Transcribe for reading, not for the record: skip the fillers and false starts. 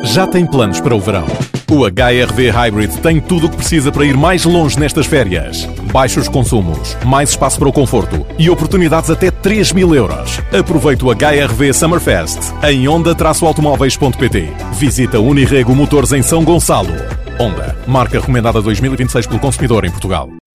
já tem planos para o verão. O HR-V Hybrid tem tudo o que precisa para ir mais longe nestas férias. Baixos consumos, mais espaço para o conforto e oportunidades até 3.000 euros. Aproveite o HR-V Summerfest em onda-automóveis.pt. Visita Unirrego Motores em São Gonçalo. Honda, marca recomendada 2026 pelo consumidor em Portugal.